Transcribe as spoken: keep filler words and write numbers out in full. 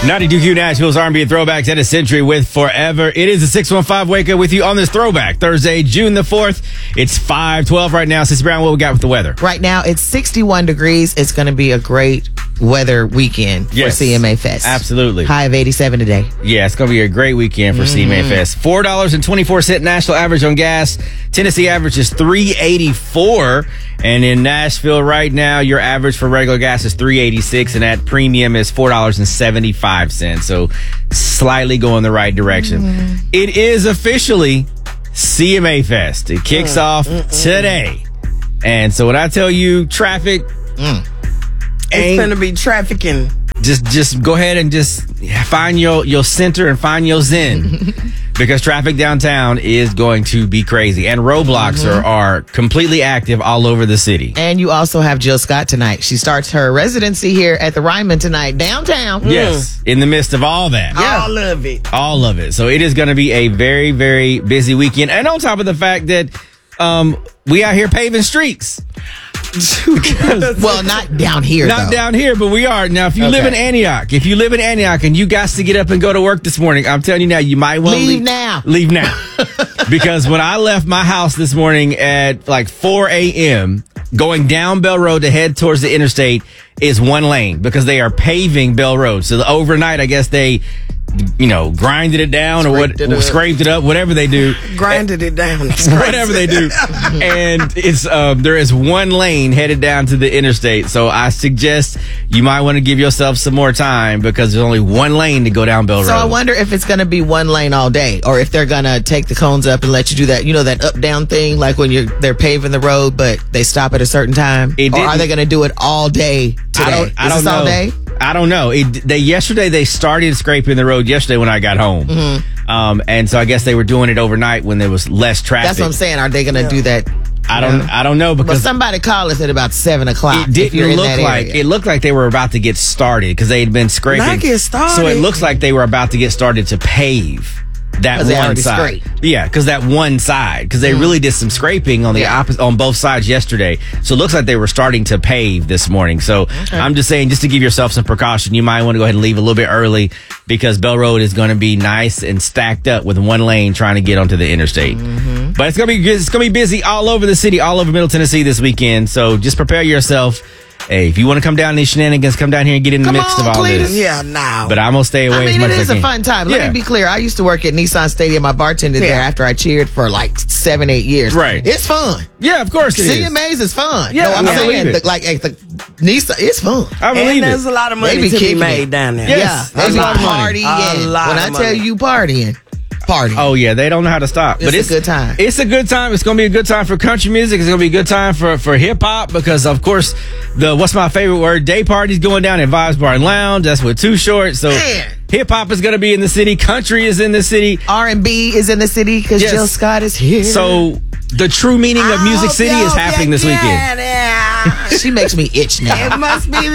ninety-two Q Nashville's R and B and Throwbacks at a century with Forever. It is the six one five Wake Up with you on this throwback Thursday, June the fourth. It's five twelve right now. Sissy Brown, what we got with the weather? Right now, it's sixty-one degrees. It's going to be a great weather weekend Yes, for C M A Fest. absolutely. High of eighty-seven today. Yeah, it's going to be a great weekend for C M A Fest. four dollars and twenty-four cents national average on gas. Tennessee average is three eighty-four. And in Nashville right now, your average for regular gas is three eighty-six, and that premium is four dollars and seventy-five cents. So slightly going the right direction. Mm. It is officially C M A Fest. It kicks mm. off Mm-mm. today. And so when I tell you traffic, mm. it's going to be trafficking. Just just go ahead and just find your, your center and find your zen. Because traffic downtown is going to be crazy. And roadblocks mm-hmm. are, are completely active all over the city. And you also have Jill Scott tonight. She starts her residency here at the Ryman tonight, downtown. Yes, mm. in the midst of all that. Yeah. All of it. All of it. So it is going to be a very, very busy weekend. And on top of the fact that um, we out here paving streets. Well, not down here, Not though. down here, but we are. Now, if you Okay. live in Antioch, if you live in Antioch and you got to get up and go to work this morning, I'm telling you now, you might want to Leave leave now. Leave now. Because when I left my house this morning at like four a.m., going down Bell Road to head towards the interstate is one lane because they are paving Bell Road. So the overnight, I guess they, you know, grinded it down or what, Scraped it up. scraped it up, whatever they do. Grinded it down. Whatever they do. And it's um, there is one lane headed down to the interstate. So I suggest you might want to give yourself some more time because there's only one lane to go down Bell Road. So I wonder if it's going to be one lane all day, or if they're going to take the cones up and let you do that, you know, that up down thing, like when you're they're paving the road, but they stop at a certain time. It or are didn't- they going to do it all day today? I don't, I Is don't this all know. day? I don't know. It, they yesterday they started scraping the road yesterday when I got home, Mm-hmm. um, and so I guess they were doing it overnight when there was less traffic. That's what I'm saying. Are they going to do that? I don't. Yeah. I don't know But because somebody called us at about seven o'clock. it if you're didn't in look that like area. it looked like they were about to get started because they had been scraping. Not get started. So it looks like they were about to get started to pave that 'Cause they one already side. scraped. Yeah, because that one side because they Mm. really did some scraping on the Yeah. opposite on both sides yesterday. So it looks like they were starting to pave this morning. So I'm just saying, just to give yourself some precaution, you might want to go ahead and leave a little bit early because Bell Road is going to be nice and stacked up with one lane trying to get onto the interstate. Mm-hmm. But it's gonna be it's gonna be busy all over the city, all over Middle Tennessee this weekend. So just prepare yourself. Hey, if you want to come down these shenanigans, come down here and get in the Come midst on, of all Cletus. this. Yeah, now. But I'm gonna stay away I as mean, much it as is I a can. fun time. Let Yeah. me be clear. I used to work at Nissan Stadium. I bartended there Yeah. after I cheered for like seven, eight years. Right. It's fun. Yeah, of course it C is. M As is fun. Yeah, no, I'm I believe saying, it. the, like, at the Nissan, it's fun. I and believe there's it. a lot of They money be to be kicking made it. down there. Yes. Yeah, a they be lot of partying. money. A lot When of I money. tell you partying, partying. Oh yeah, they don't know how to stop. It's but a it's good time. It's a good time. It's gonna be a good time for country music. It's gonna be a good time for for hip hop because of course the what's my favorite word day party's going down at Vibes Bar and Lounge. That's with Too Short. So Man. hip hop is gonna be in the city. Country is in the city. R and B is in the city because Yes. Jill Scott is here. So the true meaning of Music City is happening this weekend. Yeah, she makes me itch now. it must be